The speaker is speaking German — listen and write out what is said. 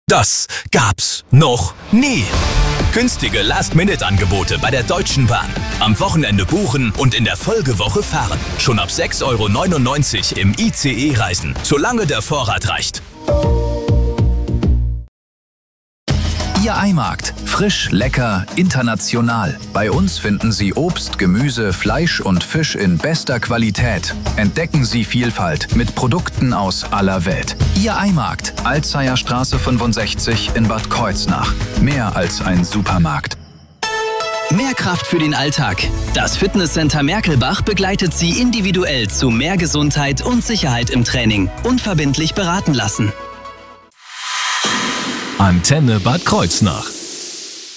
Das gab's noch nie. Günstige Last-Minute-Angebote bei der Deutschen Bahn. Am Wochenende buchen und in der Folgewoche fahren. Schon ab 6,99 € im ICE reisen, solange der Vorrat reicht. Ihr Eimarkt. Frisch, lecker, international. Bei uns finden Sie Obst, Gemüse, Fleisch und Fisch in bester Qualität. Entdecken Sie Vielfalt mit Produkten aus aller Welt. Ihr Eimarkt. Alzeyer Straße 65 in Bad Kreuznach. Mehr als ein Supermarkt. Mehr Kraft für den Alltag. Das Fitnesscenter Merkelbach begleitet Sie individuell zu mehr Gesundheit und Sicherheit im Training. Unverbindlich beraten lassen. Antenne Bad Kreuznach.